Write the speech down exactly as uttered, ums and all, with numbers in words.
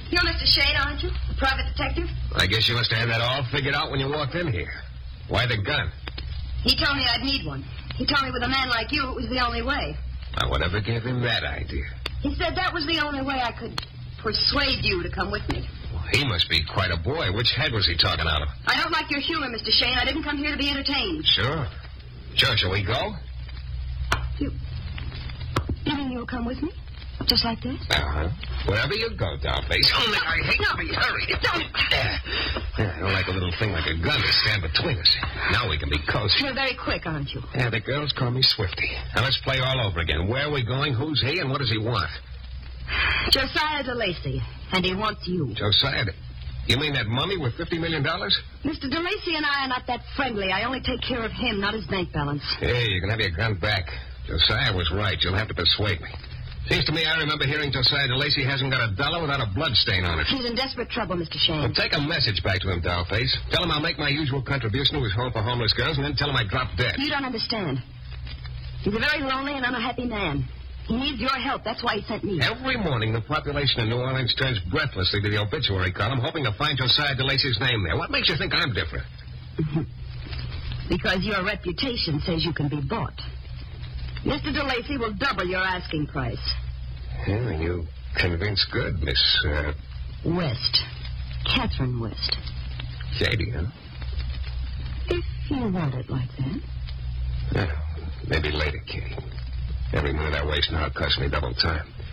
You're Mister Shane, aren't you? The private detective? I guess you must have had that all figured out when you walked in here. Why the gun? He told me I'd need one. He told me with a man like you, it was the only way. Now, whatever gave him that idea? He said that was the only way I could persuade you to come with me. Well, he must be quite a boy. Which head was he talking out of? I don't like your humor, Mister Shane. I didn't come here to be entertained. Sure. Sure, shall we go? You... You mean you'll come with me? Just like this? Uh-huh. Wherever you go, Dollface. Only I hate to be hurried. Don't. Yeah, I don't like a little thing like a gun to stand between us. Now we can be close. You're very quick, aren't you? Yeah, the girls call me Swifty. Now let's play all over again. Where are we going? Who's he? And what does he want? Josiah DeLacy, and he wants you. Josiah? You mean that mummy with fifty million dollars? Mister DeLacy and I are not that friendly. I only take care of him, not his bank balance. Hey, you can have your gun back. Josiah was right. You'll have to persuade me. Seems to me I remember hearing Josiah DeLacy hasn't got a dollar without a blood stain on it. He's in desperate trouble, Mister Shane. Well, take a message back to him, Dollface. Tell him I'll make my usual contribution to his home for homeless girls, and then tell him I dropped dead. You don't understand. He's a very lonely and unhappy man. He needs your help. That's why he sent me. Every morning, the population of New Orleans turns breathlessly to the obituary column, hoping to find Josiah DeLacy's name there. What makes you think I'm different? Because your reputation says you can be bought. Mister DeLacy will double your asking price. Yeah, you convince good, Miss, uh... West. Catherine West. Shady, huh? If you want it like that. Yeah, maybe later, Kitty. Every minute I waste now costs me double time.